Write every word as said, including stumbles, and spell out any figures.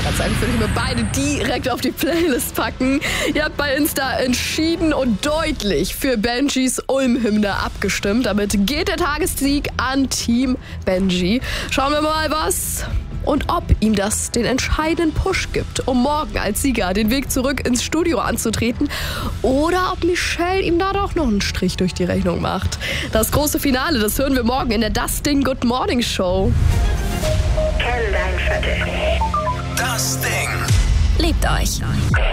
ganz ehrlich, würde ich mir beide direkt auf die Playlist packen. Ihr habt bei Insta entschieden und deutlich für Benjis Ulm-Hymne abgestimmt. Damit geht der Tagessieg an Team Benji. Schauen wir mal, was und ob ihm das den entscheidenden Push gibt, um morgen als Sieger den Weg zurück ins Studio anzutreten, oder ob Michelle ihm da doch noch einen Strich durch die Rechnung macht. Das große Finale, das hören wir morgen in der Das Ding Good Morning Show. Kenn dein Viertel. Das Ding. Liebt euch.